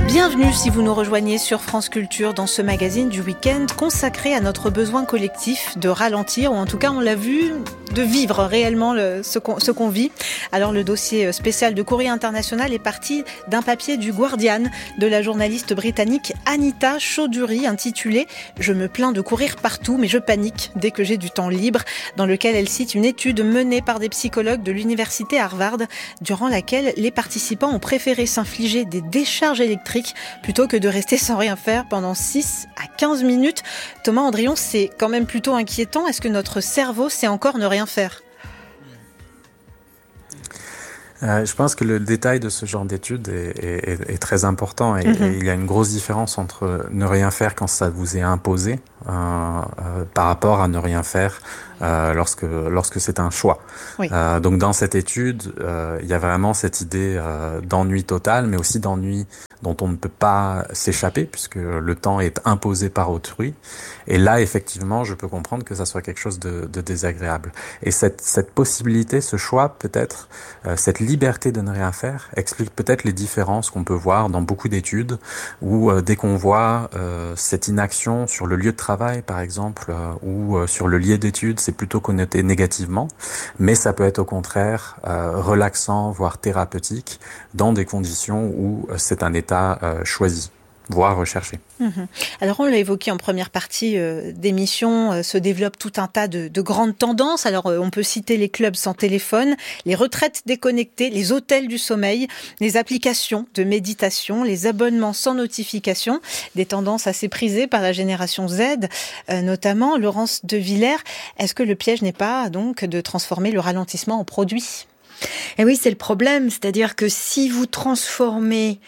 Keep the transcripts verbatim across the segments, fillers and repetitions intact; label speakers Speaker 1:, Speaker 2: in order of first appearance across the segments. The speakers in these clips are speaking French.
Speaker 1: Bienvenue si vous nous rejoignez sur France Culture dans ce magazine du week-end consacré à notre besoin collectif de ralentir, ou en tout cas on l'a vu, de vivre réellement le, ce, qu'on, ce qu'on vit. Alors le dossier spécial de Courrier International est parti d'un papier du Guardian de la journaliste britannique Anita Chaudhuri intitulé « Je me plains de courir partout mais je panique dès que j'ai du temps libre », dans lequel elle cite une étude menée par des psychologues de l'université Harvard durant laquelle les participants ont préféré s'infliger des décharges électriques plutôt que de rester sans rien faire pendant six à quinze minutes. Thomas Andrion, c'est quand même plutôt inquiétant. Est-ce que notre cerveau sait encore ne rien faire ?
Speaker 2: Euh, je pense que le détail de ce genre d'étude est, est, est très important et, mm-hmm. et il y a une grosse différence entre ne rien faire quand ça vous est imposé euh, euh, par rapport à ne rien faire euh, lorsque lorsque c'est un choix. Oui. Euh, donc dans cette étude, euh, il y a vraiment cette idée euh, d'ennui total, mais aussi d'ennui dont on ne peut pas s'échapper puisque le temps est imposé par autrui. Et là, effectivement, je peux comprendre que ça soit quelque chose de, de désagréable. Et cette, cette possibilité, ce choix, peut-être, euh, cette liberté de ne rien faire, explique peut-être les différences qu'on peut voir dans beaucoup d'études où euh, dès qu'on voit euh, cette inaction sur le lieu de travail, par exemple, euh, ou euh, sur le lieu d'études, c'est plutôt connoté négativement, mais ça peut être au contraire euh, relaxant, voire thérapeutique, dans des conditions où euh, c'est un état euh, choisi, voire recherché.
Speaker 1: Mmh. Alors on l'a évoqué en première partie euh, d'émission, euh, se développe tout un tas de, de grandes tendances. Alors euh, on peut citer les clubs sans téléphone, les retraites déconnectées, les hôtels du sommeil, les applications de méditation, les abonnements sans notification, des tendances assez prisées par la génération Z, euh, notamment. Laurence de Villers, est-ce que le piège n'est pas donc de transformer le ralentissement en produit ?
Speaker 3: Eh oui, c'est le problème, c'est-à-dire que si vous transformez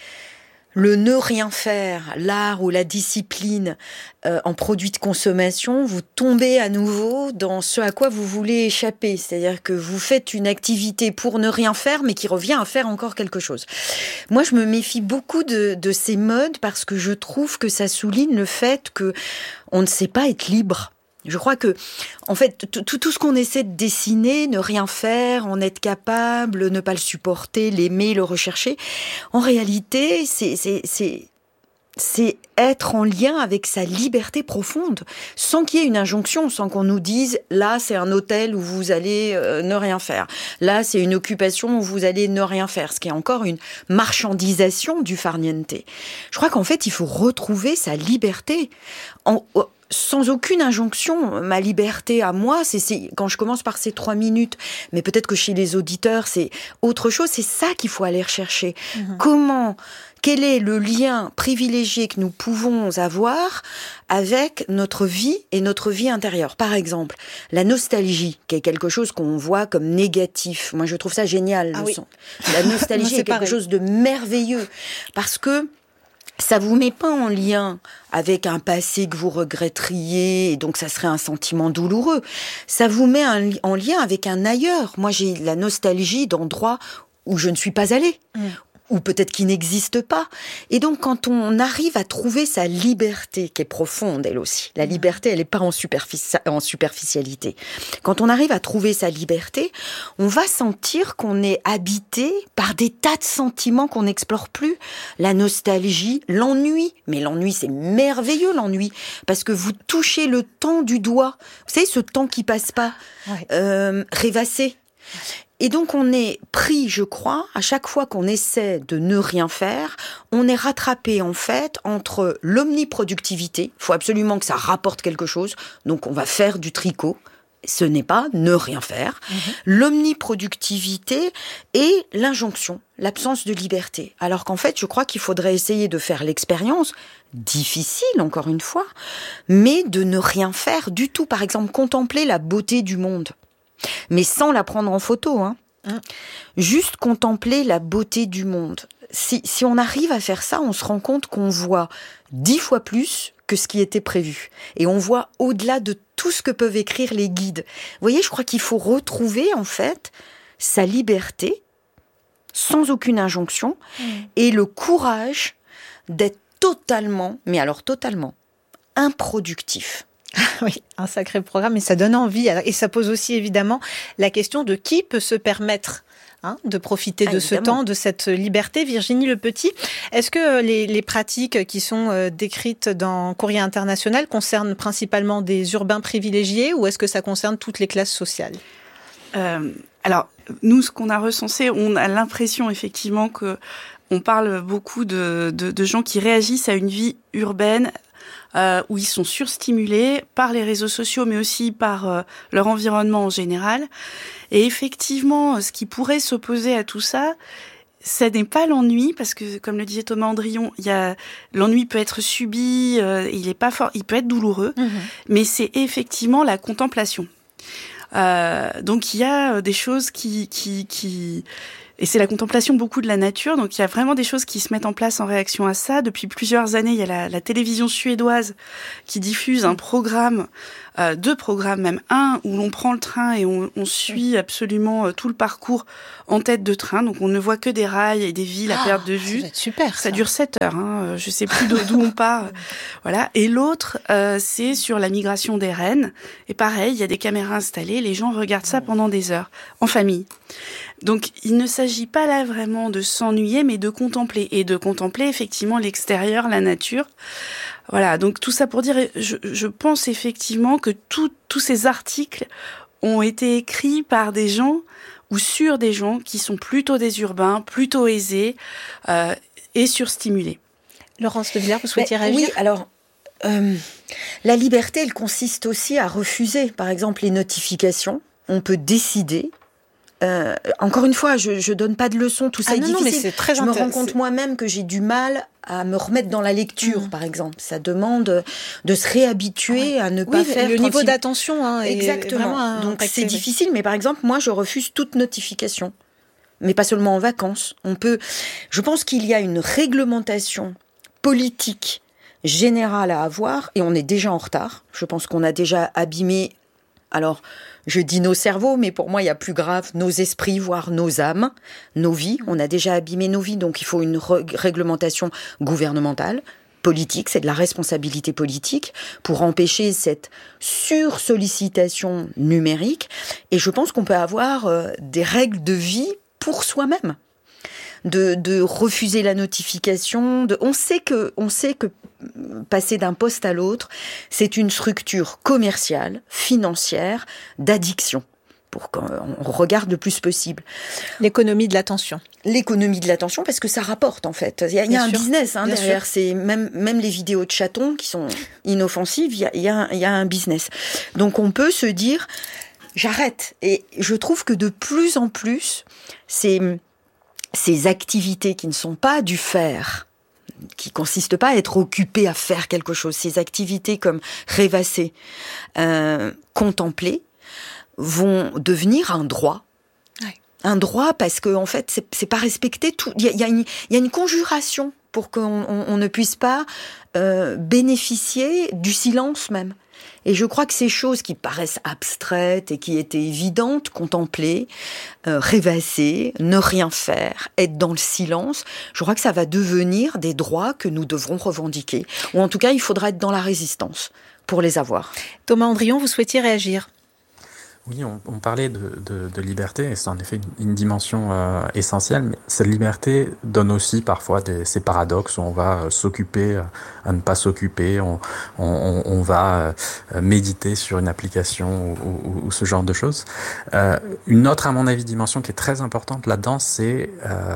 Speaker 3: le ne rien faire, l'art ou la discipline euh, en produit de consommation, vous tombez à nouveau dans ce à quoi vous voulez échapper. C'est-à-dire que vous faites une activité pour ne rien faire, mais qui revient à faire encore quelque chose. Moi, je me méfie beaucoup de, de ces modes parce que je trouve que ça souligne le fait que on ne sait pas être libre. Je crois que, en fait, tout, tout ce qu'on essaie de dessiner, ne rien faire, en être capable, ne pas le supporter, l'aimer, le rechercher, en réalité, c'est, c'est, c'est, c'est être en lien avec sa liberté profonde, sans qu'il y ait une injonction, sans qu'on nous dise « là, c'est un hôtel où vous allez euh, ne rien faire », là, c'est une occupation où vous allez ne rien faire, ce qui est encore une marchandisation du farniente. Je crois qu'en fait, il faut retrouver sa liberté en... sans aucune injonction. Ma liberté à moi, c'est, c'est quand je commence par ces trois minutes, mais peut-être que chez les auditeurs, c'est autre chose, c'est ça qu'il faut aller rechercher. Mmh. Comment, quel est le lien privilégié que nous pouvons avoir avec notre vie et notre vie intérieure ? Par exemple, la nostalgie, qui est quelque chose qu'on voit comme négatif. Moi, je trouve ça génial.
Speaker 1: Ah
Speaker 3: le
Speaker 1: oui.
Speaker 3: son. La nostalgie est, est quelque chose de merveilleux, parce que ça vous met pas en lien avec un passé que vous regretteriez, et donc ça serait un sentiment douloureux. Ça vous met un, en lien avec un ailleurs. Moi, j'ai la nostalgie d'endroits où je ne suis pas allée. Mmh. Ou peut-être qui n'existe pas. Et donc, quand on arrive à trouver sa liberté, qui est profonde, elle aussi, la liberté, elle n'est pas en, superfici- en superficialité. Quand on arrive à trouver sa liberté, on va sentir qu'on est habité par des tas de sentiments qu'on n'explore plus. La nostalgie, l'ennui. Mais l'ennui, c'est merveilleux, l'ennui. Parce que vous touchez le temps du doigt. Vous savez, ce temps qui passe pas, ouais. euh, rêvassé. Et donc on est pris, je crois, à chaque fois qu'on essaie de ne rien faire, on est rattrapé en fait entre l'omniproductivité, il faut absolument que ça rapporte quelque chose, donc on va faire du tricot, ce n'est pas ne rien faire, mmh. l'omniproductivité et l'injonction, l'absence de liberté. Alors qu'en fait, je crois qu'il faudrait essayer de faire l'expérience, difficile encore une fois, mais de ne rien faire du tout. Par exemple, contempler la beauté du monde. Mais sans la prendre en photo, hein. Mmh. Juste contempler la beauté du monde. Si, si on arrive à faire ça, on se rend compte qu'on voit dix fois plus que ce qui était prévu. Et on voit au-delà de tout ce que peuvent écrire les guides. Vous voyez, je crois qu'il faut retrouver, en fait, sa liberté, sans aucune injonction, mmh. et le courage d'être totalement, mais alors totalement, improductif.
Speaker 1: Oui, un sacré programme, et ça donne envie. Et ça pose aussi évidemment la question de qui peut se permettre hein, de profiter
Speaker 3: ah,
Speaker 1: de
Speaker 3: évidemment.
Speaker 1: ce temps, de cette liberté. Virginie Lepetit, est-ce que les, les pratiques qui sont décrites dans Courrier International concernent principalement des urbains privilégiés ou est-ce que ça concerne toutes les classes sociales ?
Speaker 4: euh, Alors, nous, ce qu'on a recensé, on a l'impression effectivement que on parle beaucoup de, de, de gens qui réagissent à une vie urbaine euh, où ils sont surstimulés par les réseaux sociaux, mais aussi par euh, leur environnement en général. Et effectivement, ce qui pourrait s'opposer à tout ça, ça n'est pas l'ennui, parce que, comme le disait Thomas Andrion, il y a, l'ennui peut être subi, euh, il est pas fort, il peut être douloureux, mmh. mais c'est effectivement la contemplation. Euh, donc, il y a des choses qui, qui, qui, et c'est la contemplation beaucoup de la nature. Donc, il y a vraiment des choses qui se mettent en place en réaction à ça. Depuis plusieurs années, il y a la, la télévision suédoise qui diffuse un programme, euh, deux programmes même, un où l'on prend le train et on, on suit absolument euh, tout le parcours en tête de train. Donc, on ne voit que des rails et des villes à ah, perte de vue.
Speaker 1: Ça doit être super. Ça,
Speaker 4: ça dure sept heures. Hein. Je sais plus d'où on part. Voilà. Et l'autre, euh, c'est sur la migration des rennes. Et pareil, il y a des caméras installées. Les gens regardent ça pendant des heures en famille. Donc, il ne s'agit pas là vraiment de s'ennuyer, mais de contempler. Et de contempler, effectivement, l'extérieur, la nature. Voilà, donc tout ça pour dire, je, je pense effectivement que tout, tous ces articles ont été écrits par des gens ou sur des gens qui sont plutôt des urbains, plutôt aisés euh, et surstimulés.
Speaker 1: Laurence De Villers, vous souhaitiez bah, réagir ?
Speaker 3: Oui, alors... Euh, la liberté, elle consiste aussi à refuser, par exemple, les notifications. On peut décider... Euh, encore une fois, je, je donne pas de leçons, tout ça
Speaker 1: ah
Speaker 3: est
Speaker 1: non,
Speaker 3: difficile.
Speaker 1: Non, mais c'est très
Speaker 3: je me rends compte moi-même que j'ai du mal à me remettre dans la lecture, mmh. par exemple. Ça demande de se réhabituer ah, à ne
Speaker 1: oui,
Speaker 3: pas faire...
Speaker 1: Le niveau trente-six... d'attention hein, est
Speaker 3: Exactement.
Speaker 1: Vraiment
Speaker 3: Donc c'est difficile, mais par exemple, moi, je refuse toute notification. Mais pas seulement en vacances. On peut... Je pense qu'il y a une réglementation politique générale à avoir, et on est déjà en retard. Je pense qu'on a déjà abîmé... Alors, je dis nos cerveaux, mais pour moi, il y a plus grave, nos esprits, voire nos âmes, nos vies. On a déjà abîmé nos vies, donc il faut une re- réglementation gouvernementale, politique, c'est de la responsabilité politique, pour empêcher cette sursollicitation numérique. Et je pense qu'on peut avoir euh, des règles de vie pour soi-même. De, de refuser la notification. De, on sait que, on sait que passer d'un poste à l'autre, c'est une structure commerciale, financière, d'addiction, pour qu'on regarde le plus possible.
Speaker 1: L'économie de l'attention.
Speaker 3: L'économie de l'attention, parce que ça rapporte, en fait. Il y a, il y a un business hein, derrière. Sûr. C'est même, même les vidéos de chatons qui sont inoffensives, il y a, il y a, il y a un business. Donc on peut se dire, j'arrête. Et je trouve que de plus en plus, c'est... ces activités qui ne sont pas du faire, qui consistent pas à être occupé à faire quelque chose, ces activités comme rêvasser, euh, contempler, vont devenir un droit. Ouais. Un droit parce que en fait, c'est, c'est pas respecté tout. Il y a, il y a une, il y a une conjuration pour qu'on on, on ne puisse pas euh, bénéficier du silence même. Et je crois que ces choses qui paraissent abstraites et qui étaient évidentes, contempler, euh, rêvasser, ne rien faire, être dans le silence, je crois que ça va devenir des droits que nous devrons revendiquer. Ou en tout cas, il faudra être dans la résistance pour les avoir.
Speaker 1: Thomas Andrion, vous souhaitiez réagir ?
Speaker 2: Oui, on, on parlait de, de, de liberté, et c'est en effet une, une dimension euh, essentielle, mais cette liberté donne aussi parfois des, ces paradoxes où on va euh, s'occuper euh, à ne pas s'occuper, on, on, on va euh, méditer sur une application ou, ou, ou ce genre de choses. Euh, une autre, à mon avis, dimension qui est très importante là-dedans, c'est euh,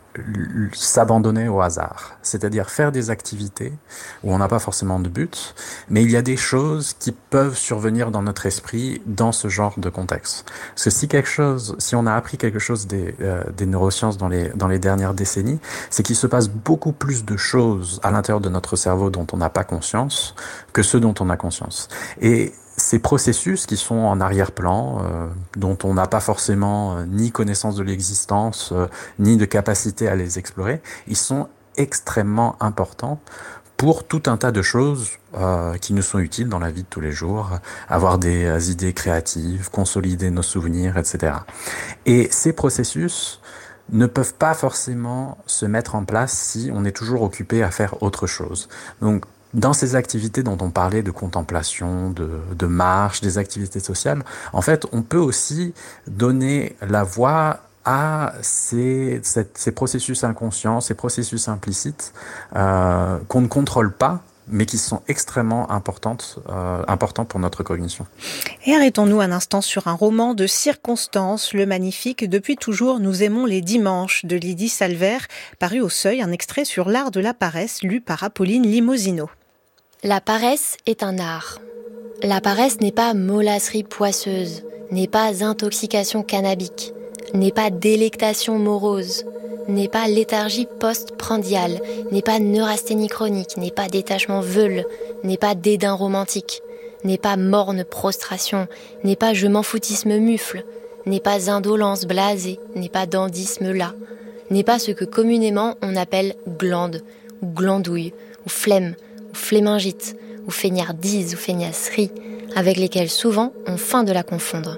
Speaker 2: s'abandonner au hasard, c'est-à-dire faire des activités où on n'a pas forcément de but, mais il y a des choses qui peuvent survenir dans notre esprit dans ce genre de contexte. Parce que si quelque chose, si on a appris quelque chose des, euh, des neurosciences dans les, dans les dernières décennies, c'est qu'il se passe beaucoup plus de choses à l'intérieur de notre cerveau dont on n'a pas conscience que ceux dont on a conscience. Et ces processus qui sont en arrière-plan, euh, dont on n'a pas forcément euh, ni connaissance de l'existence, euh, ni de capacité à les explorer, ils sont extrêmement importants pour tout un tas de choses euh, qui nous sont utiles dans la vie de tous les jours, avoir des euh, idées créatives, consolider nos souvenirs, et cetera. Et ces processus ne peuvent pas forcément se mettre en place si on est toujours occupé à faire autre chose. Donc, dans ces activités dont on parlait de contemplation, de, de marche, des activités sociales, en fait, on peut aussi donner la voix à ces, ces, ces processus inconscients, ces processus implicites euh, qu'on ne contrôle pas, mais qui sont extrêmement importantes, euh, importants pour notre cognition.
Speaker 1: Et arrêtons-nous un instant sur un roman de circonstance, Le Magnifique. Depuis toujours, nous aimons les dimanches, de Lydie Salver, paru au Seuil, un extrait sur l'art de la paresse, lu par Apolline Limosino.
Speaker 5: La paresse est un art. La paresse n'est pas mollasserie poisseuse, n'est pas intoxication cannabique, n'est pas délectation morose, n'est pas léthargie post-prandiale, n'est pas neurasthénie chronique, n'est pas détachement veule, n'est pas dédain romantique, n'est pas morne prostration, n'est pas je m'en foutisme mufle, n'est pas indolence blasée, n'est pas dandisme là, n'est pas ce que communément on appelle glande, ou glandouille, ou flemme, ou flémingite, ou feignardise, ou feignasserie, avec lesquelles souvent on feint de la confondre.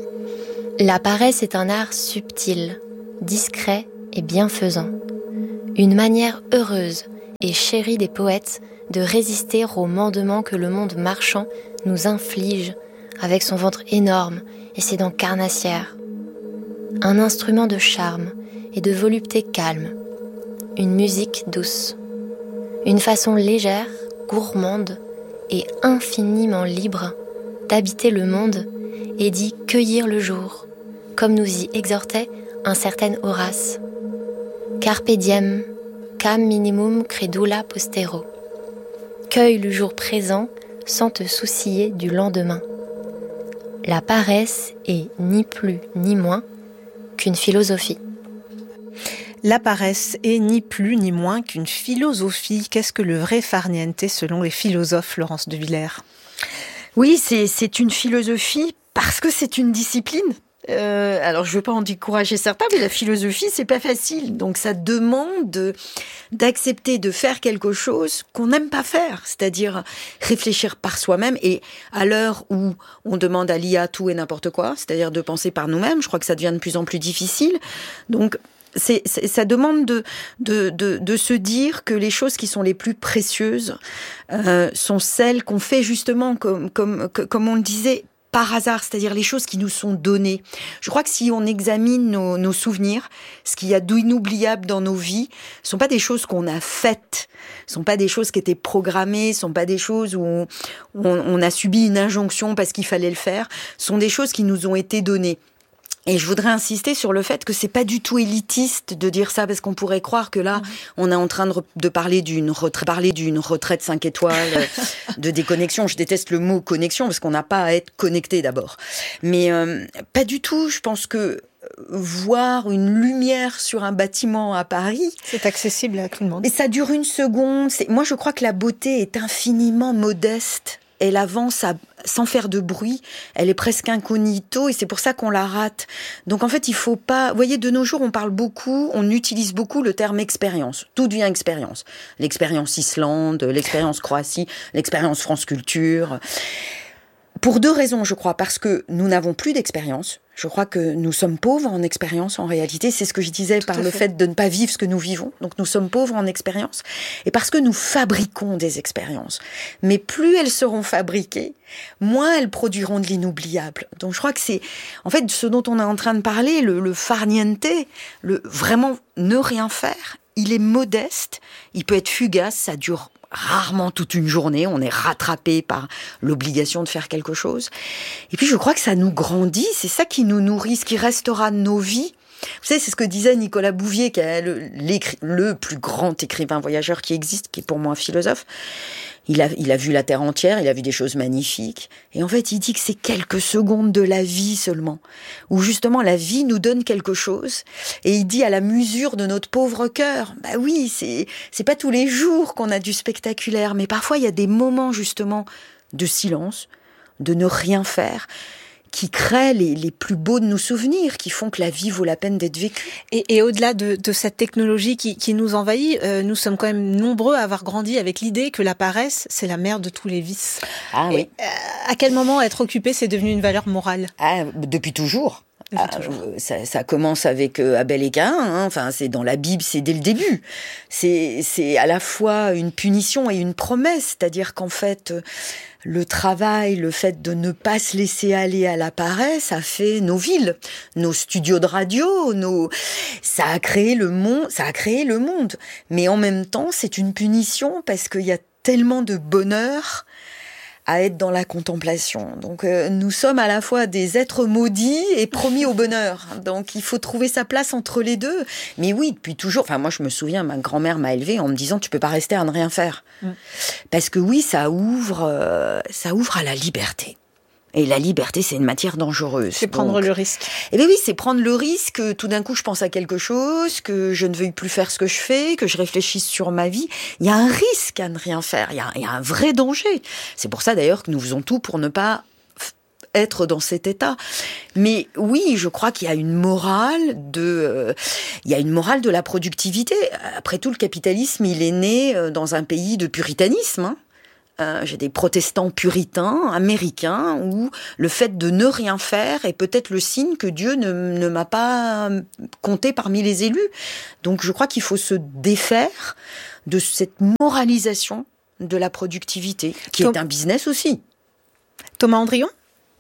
Speaker 5: La paresse est un art subtil, discret et bienfaisant. Une manière heureuse et chérie des poètes de résister aux mandements que le monde marchand nous inflige avec son ventre énorme et ses dents carnassières. Un instrument de charme et de volupté calme. Une musique douce. Une façon légère, gourmande et infiniment libre d'habiter le monde et d'y cueillir le jour, comme nous y exhortait un certain Horace. Carpe diem, cam minimum credula postero. Cueille le jour présent sans te soucier du lendemain. La paresse est ni plus ni moins qu'une philosophie.
Speaker 1: La paresse est ni plus ni moins qu'une philosophie. Qu'est-ce que le vrai farniente selon les philosophes, Laurence de Villers ?
Speaker 3: Oui, c'est, c'est une philosophie parce que c'est une discipline. Euh, alors, je ne veux pas en décourager certains, mais la philosophie, c'est pas facile. Donc, ça demande de, d'accepter de faire quelque chose qu'on n'aime pas faire, c'est-à-dire réfléchir par soi-même. Et à l'heure où on demande à l'I A tout et n'importe quoi, c'est-à-dire de penser par nous-mêmes, je crois que ça devient de plus en plus difficile. Donc, c'est, c'est, ça demande de, de, de, de se dire que les choses qui sont les plus précieuses euh, sont celles qu'on fait justement, comme, comme, comme on le disait, par hasard, c'est-à-dire les choses qui nous sont données. Je crois que si on examine nos, nos souvenirs, ce qu'il y a d'inoubliable dans nos vies, ce sont pas des choses qu'on a faites, ce sont pas des choses qui étaient programmées, ce sont pas des choses où on, on, on a subi une injonction parce qu'il fallait le faire, ce sont des choses qui nous ont été données. Et je voudrais insister sur le fait que c'est pas du tout élitiste de dire ça, parce qu'on pourrait croire que là, on est en train de, re- de parler d'une retraite, parler d'une retraite cinq étoiles, de déconnexion. Je déteste le mot connexion, parce qu'on n'a pas à être connecté d'abord. Mais euh, pas du tout. Je pense que voir une lumière sur un bâtiment à Paris,
Speaker 1: c'est accessible à tout le monde.
Speaker 3: Et ça dure une seconde. C'est... Moi, je crois que la beauté est infiniment modeste. Elle avance à, sans faire de bruit, elle est presque incognito et c'est pour ça qu'on la rate. Donc en fait, il faut pas... Vous voyez, de nos jours, on parle beaucoup, on utilise beaucoup le terme expérience. Tout devient expérience. L'expérience Islande, l'expérience Croatie, l'expérience France Culture. Pour deux raisons, je crois. Parce que nous n'avons plus d'expérience. Je crois que nous sommes pauvres en expérience, en réalité. C'est ce que je disais par le fait de ne pas vivre ce que nous vivons. Donc nous sommes pauvres en expérience. Et parce que nous fabriquons des expériences. Mais plus elles seront fabriquées, moins elles produiront de l'inoubliable. Donc je crois que c'est, en fait, ce dont on est en train de parler, le, le farniente, le vraiment ne rien faire, il est modeste, il peut être fugace, ça dure rarement toute une journée, on est rattrapé par l'obligation de faire quelque chose. Et puis je crois que ça nous grandit, c'est ça qui nous nourrit, ce qui restera de nos vies. Vous savez, c'est ce que disait Nicolas Bouvier, qui est le, le plus grand écrivain voyageur qui existe, qui est pour moi un philosophe. Il a, il a vu la Terre entière, il a vu des choses magnifiques. Et en fait, il dit que c'est quelques secondes de la vie seulement, où justement la vie nous donne quelque chose. Et il dit à la mesure de notre pauvre cœur, bah oui, c'est, c'est pas tous les jours qu'on a du spectaculaire, mais parfois il y a des moments justement de silence, de ne rien faire, qui créent les, les plus beaux de nos souvenirs, qui font que la vie vaut la peine d'être vécue.
Speaker 1: Et, et au-delà de, de cette technologie qui, qui nous envahit, euh, nous sommes quand même nombreux à avoir grandi avec l'idée que la paresse, c'est la mère de tous les vices.
Speaker 3: Ah oui.
Speaker 1: Et, euh, à quel moment être occupé, c'est devenu une valeur morale ?
Speaker 3: Ah, depuis toujours. Ah, ça, ça commence avec euh, Abel et Caïn, hein. Enfin, c'est dans la Bible, c'est dès le début. C'est, c'est à la fois une punition et une promesse, c'est-à-dire qu'en fait, le travail, le fait de ne pas se laisser aller à la paresse, a fait nos villes, nos studios de radio, nos, ça a créé le monde, ça a créé le monde. Mais en même temps, c'est une punition parce qu'il y a tellement de bonheur à être dans la contemplation. Donc euh, nous sommes à la fois des êtres maudits et promis au bonheur. Donc il faut trouver sa place entre les deux. Mais oui, depuis toujours, enfin moi je me souviens, ma grand-mère m'a élevée en me disant tu peux pas rester à ne rien faire. Mm. Parce que oui, ça ouvre euh, ça ouvre à la liberté. Et la liberté, c'est une matière dangereuse.
Speaker 1: C'est prendre
Speaker 3: Donc,
Speaker 1: le risque.
Speaker 3: Eh bien oui, c'est prendre le risque que tout d'un coup, je pense à quelque chose, que je ne veuille plus faire ce que je fais, que je réfléchisse sur ma vie. Il y a un risque à ne rien faire. Il y a, il y a un vrai danger. C'est pour ça, d'ailleurs, que nous faisons tout pour ne pas être dans cet état. Mais oui, je crois qu'il y a une morale de, euh, il y a une morale de la productivité. Après tout, le capitalisme, il est né dans un pays de puritanisme, hein. Euh, j'ai des protestants puritains américains où le fait de ne rien faire est peut-être le signe que Dieu ne, ne m'a pas compté parmi les élus. Donc je crois qu'il faut se défaire de cette moralisation de la productivité, qui Tom... est un business aussi.
Speaker 1: Thomas Andrion ?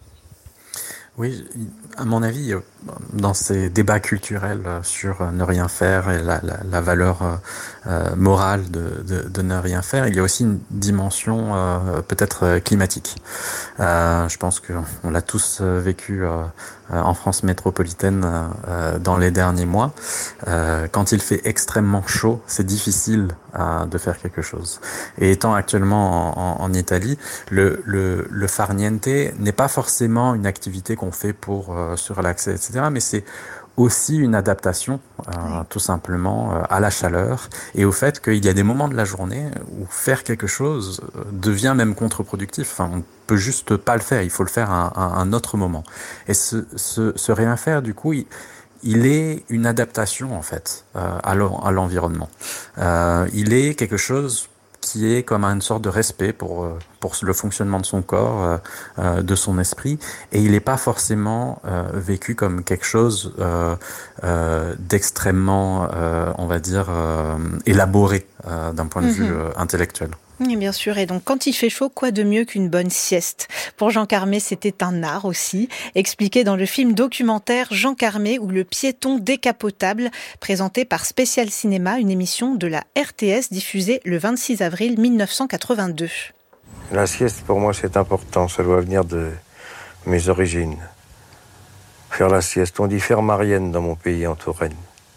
Speaker 2: Oui, à mon avis, dans ces débats culturels sur ne rien faire et la, la, la valeur euh, morale de, de, de ne rien faire, il y a aussi une dimension euh, peut-être climatique. Euh, je pense qu'on l'a tous vécu euh, en France métropolitaine euh, dans les derniers mois. Euh, quand il fait extrêmement chaud, c'est difficile euh, de faire quelque chose. Et étant actuellement en, en, en Italie, le, le, le far niente n'est pas forcément une activité qu'on fait pour euh, se relaxer, et cetera. Mais c'est aussi une adaptation, euh, oui. tout simplement, euh, à la chaleur et au fait qu'il y a des moments de la journée où faire quelque chose euh, devient même contre-productif. Enfin, on peut juste pas le faire, il faut le faire à, à un autre moment. Et ce, ce, ce rien faire, du coup, il, il est une adaptation, en fait, euh, à l'environnement. Euh, il est quelque chose qui est comme une sorte de respect pour pour le fonctionnement de son corps, euh, de son esprit, et il n'est pas forcément euh, vécu comme quelque chose euh, euh, d'extrêmement, euh, on va dire, euh, élaboré euh, d'un point de mm-hmm. vue euh, intellectuel.
Speaker 1: Oui, bien sûr. Et donc, quand il fait chaud, quoi de mieux qu'une bonne sieste ? Pour Jean Carmé, c'était un art aussi, expliqué dans le film documentaire Jean Carmé ou le piéton décapotable, présenté par Spécial Cinéma, une émission de la R T S diffusée le vingt-six avril mille neuf cent quatre-vingt-deux.
Speaker 6: La sieste, pour moi, c'est important. Ça doit venir de mes origines. Faire la sieste. On dit faire marienne dans mon pays, en Touraine.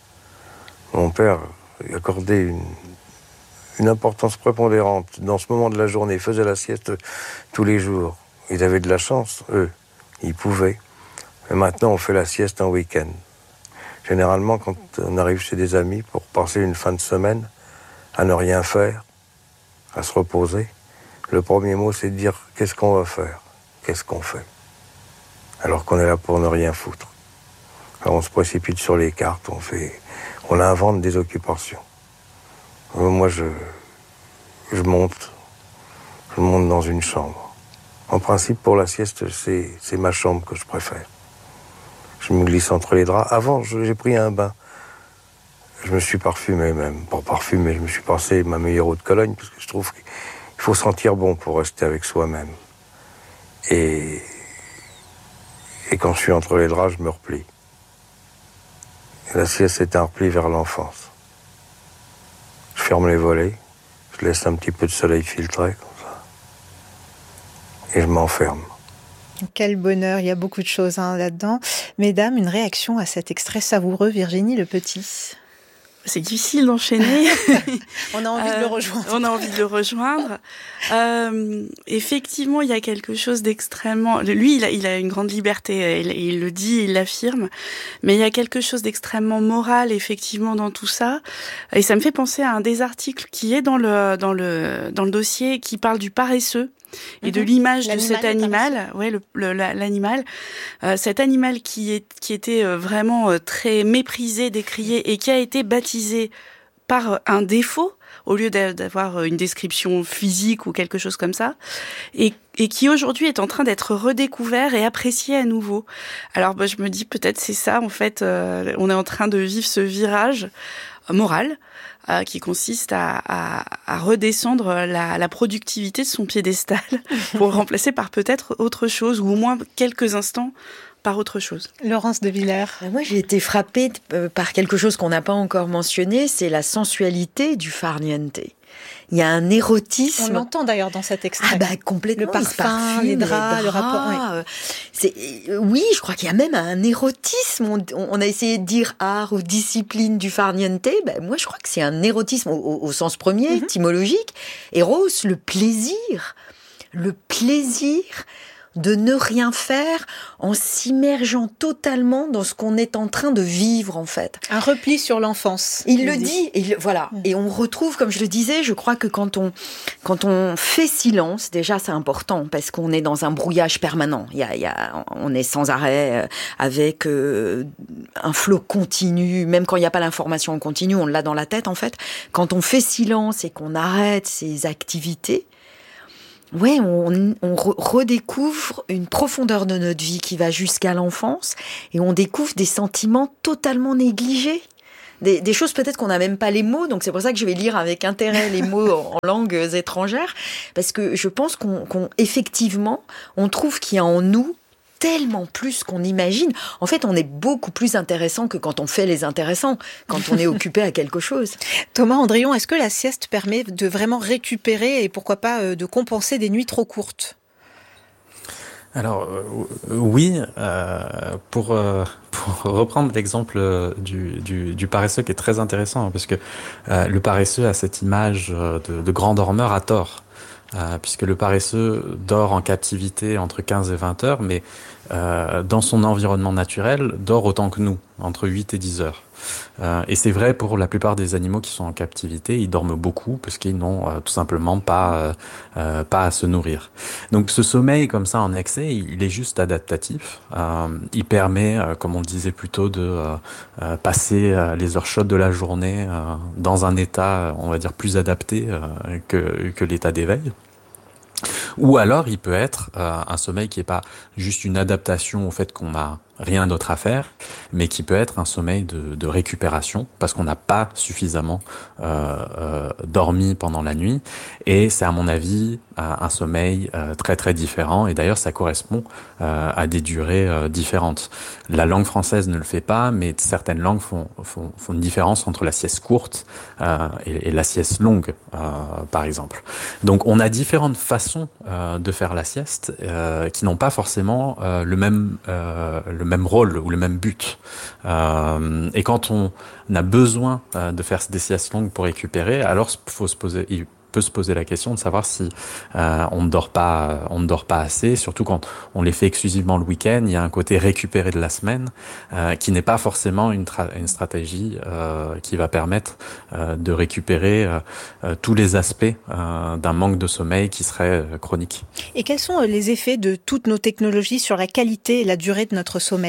Speaker 6: Mon père accordait une une importance prépondérante dans ce moment de la journée. Ils faisaient la sieste tous les jours. Ils avaient de la chance, eux. Ils pouvaient. Mais maintenant, on fait la sieste en week-end. Généralement, quand on arrive chez des amis pour passer une fin de semaine, à ne rien faire, à se reposer, le premier mot, c'est de dire qu'est-ce qu'on va faire, qu'est-ce qu'on fait. Alors qu'on est là pour ne rien foutre. Alors on se précipite sur les cartes, on fait, on invente des occupations. Moi, je, je monte, je monte dans une chambre. En principe, pour la sieste, c'est, c'est ma chambre que je préfère. Je me glisse entre les draps. Avant, je, j'ai pris un bain. Je me suis parfumé même. Pas parfumé, je me suis passé ma meilleure eau de Cologne, parce que je trouve qu'il faut sentir bon pour rester avec soi-même. Et, et quand je suis entre les draps, je me replie. Et la sieste, c'est un repli vers l'enfance. Je ferme les volets, je laisse un petit peu de soleil filtrer, comme ça. Et je m'enferme.
Speaker 1: Quel bonheur, il y a beaucoup de choses hein, là-dedans. Mesdames, une réaction à cet extrait savoureux, Virginie Le Petit.
Speaker 4: C'est difficile d'enchaîner.
Speaker 1: On a envie euh, de le rejoindre.
Speaker 4: On a envie de le rejoindre. Euh, effectivement, il y a quelque chose d'extrêmement... Lui, il a, il a une grande liberté, il, il le dit, il l'affirme, mais il y a quelque chose d'extrêmement moral, effectivement, dans tout ça. Et ça me fait penser à un des articles qui est dans le, dans le, dans le dossier, qui parle du paresseux. Et mmh. de l'image l'animal de cet animal, ouais, le, le, l'animal, euh, cet animal qui est qui était euh, vraiment euh, très méprisé, décrié et qui a été baptisé par un défaut, au lieu d'avoir une description physique ou quelque chose comme ça, et, et qui aujourd'hui est en train d'être redécouvert et apprécié à nouveau. Alors bah, je me dis peut-être c'est ça en fait, euh, on est en train de vivre ce virage moral euh, qui consiste à, à, à redescendre la, la productivité de son piédestal pour le remplacer par peut-être autre chose, ou au moins quelques instants par autre chose.
Speaker 1: Laurence de Villers.
Speaker 3: Moi, j'ai été frappée par quelque chose qu'on n'a pas encore mentionné, c'est la sensualité du farniente. Il y a un érotisme.
Speaker 1: On l'entend d'ailleurs dans cet extrait.
Speaker 3: Ah bah complètement.
Speaker 1: Le parfum, parfume, les, draps, les draps, le rapport. Oui.
Speaker 3: C'est, oui, je crois qu'il y a même un érotisme. On, on a essayé de dire art ou discipline du farniente. Ben moi, je crois que c'est un érotisme au, au sens premier, mm-hmm. étymologique. Eros, le plaisir, le plaisir de ne rien faire en s'immergeant totalement dans ce qu'on est en train de vivre, en fait.
Speaker 1: Un repli sur l'enfance.
Speaker 3: Il le dit, et voilà. Mmh. Et on retrouve, comme je le disais, je crois que quand on, quand on fait silence, déjà c'est important, parce qu'on est dans un brouillage permanent. Il y a, il y a, on est sans arrêt avec euh, un flot continu, même quand il n'y a pas l'information en continu, on l'a dans la tête, en fait. Quand on fait silence et qu'on arrête ces activités, ouais, on, on re- redécouvre une profondeur de notre vie qui va jusqu'à l'enfance, et on découvre des sentiments totalement négligés. Des, des choses peut-être qu'on n'a même pas les mots, donc c'est pour ça que je vais lire avec intérêt les mots en, en langues étrangères, parce que je pense qu'on, qu'on effectivement, on trouve qu'il y a en nous tellement plus qu'on imagine. En fait, on est beaucoup plus intéressant que quand on fait les intéressants, quand on est occupé à quelque chose.
Speaker 1: Thomas Andrion, est-ce que la sieste permet de vraiment récupérer et pourquoi pas de compenser des nuits trop courtes ?
Speaker 2: Alors euh, oui, euh, pour, euh, pour reprendre l'exemple du, du, du paresseux qui est très intéressant, parce que euh, le paresseux a cette image de, de grand dormeur à tort. Euh, puisque le paresseux dort en captivité entre quinze et vingt heures, mais euh, dans son environnement naturel, dort autant que nous, entre huit et dix heures. Euh, et c'est vrai pour la plupart des animaux qui sont en captivité, ils dorment beaucoup parce qu'ils n'ont euh, tout simplement pas euh, euh, pas à se nourrir. Donc ce sommeil comme ça en excès, il est juste adaptatif. Euh, il permet, euh, comme on le disait plus tôt, de euh, euh, passer euh, les heures chaudes de la journée euh, dans un état, on va dire, plus adapté euh, que que l'état d'éveil. Ou alors, il peut être euh, un sommeil qui est pas juste une adaptation au fait qu'on a rien d'autre à faire, mais qui peut être un sommeil de, de récupération parce qu'on n'a pas suffisamment euh, euh, dormi pendant la nuit. Et c'est à mon avis un sommeil euh, très très différent. Et d'ailleurs, ça correspond euh, à des durées euh, différentes. La langue française ne le fait pas, mais certaines langues font, font, font une différence entre la sieste courte euh, et, et la sieste longue, euh, par exemple. Donc, on a différentes façons euh, de faire la sieste euh, qui n'ont pas forcément euh, le même euh, le même rôle ou le même but. Euh, et quand on a besoin euh, de faire des siestes longues pour récupérer, alors faut se poser, il peut se poser la question de savoir si euh, on ne dort pas, on ne dort pas assez. Surtout quand on les fait exclusivement le week-end, il y a un côté récupéré de la semaine euh, qui n'est pas forcément une, tra- une stratégie euh, qui va permettre euh, de récupérer euh, euh, tous les aspects euh, d'un manque de sommeil qui serait euh, chronique.
Speaker 1: Et quels sont les effets de toutes nos technologies sur la qualité et la durée de notre sommeil ?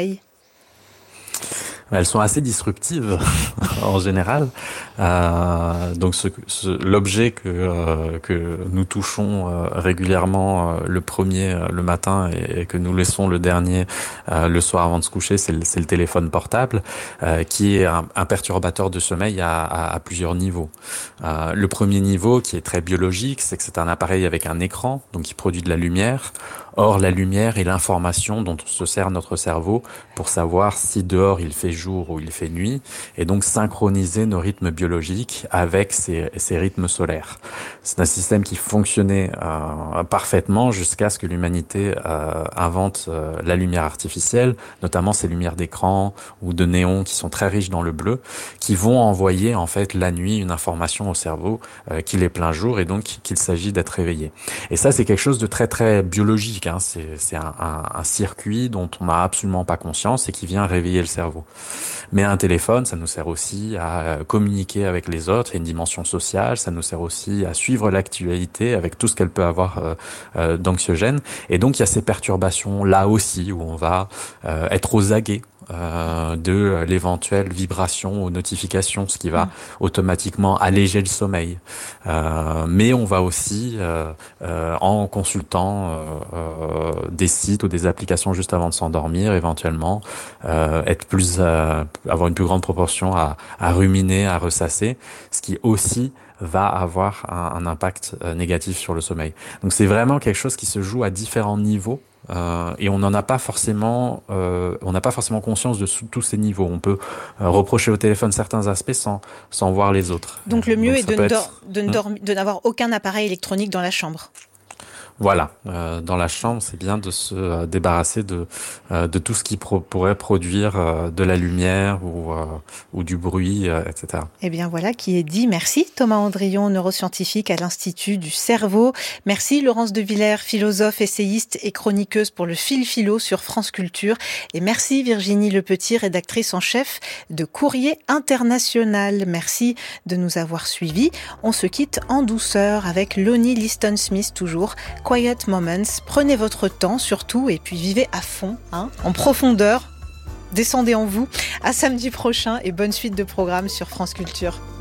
Speaker 2: Elles sont assez disruptives en général. Euh, donc ce, ce, l'objet que euh, que nous touchons euh, régulièrement euh, le premier euh, le matin et, et que nous laissons le dernier euh, le soir avant de se coucher, c'est le, c'est le téléphone portable, euh, qui est un, un perturbateur de sommeil à, à, à plusieurs niveaux. Euh, le premier niveau, qui est très biologique, c'est que c'est un appareil avec un écran, donc qui produit de la lumière. Or, la lumière est l'information dont se sert notre cerveau pour savoir si dehors il fait jour ou il fait nuit, et donc synchroniser nos rythmes biologiques avec ces, ces rythmes solaires. C'est un système qui fonctionnait euh, parfaitement jusqu'à ce que l'humanité euh, invente euh, la lumière artificielle, notamment ces lumières d'écran ou de néon qui sont très riches dans le bleu, qui vont envoyer en fait la nuit une information au cerveau euh, qu'il est plein jour et donc qu'il s'agit d'être réveillé. Et ça, c'est quelque chose de très très biologique. Hein. C'est, c'est un, un, un circuit dont on n'a absolument pas conscience et qui vient réveiller le cerveau. Mais un téléphone, ça nous sert aussi à communiquer avec les autres, il y a une dimension sociale, ça nous sert aussi à suivre l'actualité avec tout ce qu'elle peut avoir euh, euh, d'anxiogène. Et donc il y a ces perturbations là aussi où on va euh, être aux aguets euh, de l'éventuelle vibration ou notification, ce qui va mmh. automatiquement alléger le sommeil. Euh, mais on va aussi, euh, euh, en consultant euh, euh, des sites ou des applications juste avant de s'endormir, éventuellement, euh, être plus, euh, avoir une plus grande proportion à, à ruminer, à ressasser, ce qui aussi va avoir un, un impact euh, négatif sur le sommeil. Donc c'est vraiment quelque chose qui se joue à différents niveaux. Euh, et on n'en a pas forcément, euh, on n'a pas forcément conscience de sous, tous ces niveaux. On peut euh, reprocher au téléphone certains aspects sans sans voir les autres.
Speaker 1: Donc le mieux
Speaker 2: Donc,
Speaker 1: est de, ne
Speaker 2: être...
Speaker 1: dor- de, ne dormi- de n'avoir aucun appareil électronique dans la chambre.
Speaker 2: Voilà, euh, dans la chambre, c'est bien de se euh, débarrasser de euh, de tout ce qui pro- pourrait produire euh, de la lumière ou euh, ou du bruit, euh, et cetera.
Speaker 1: Eh bien voilà qui est dit. Merci Thomas Andrion, neuroscientifique à l'Institut du cerveau. Merci Laurence de Villers, philosophe, essayiste et chroniqueuse pour le Fil Philo sur France Culture. Et merci Virginie Lepetit, rédactrice en chef de Courrier International. Merci de nous avoir suivis. On se quitte en douceur avec Lonnie Liston-Smith toujours. Quiet Moments, prenez votre temps surtout et puis vivez à fond, hein, en profondeur, descendez en vous. À samedi prochain et bonne suite de programmes sur France Culture.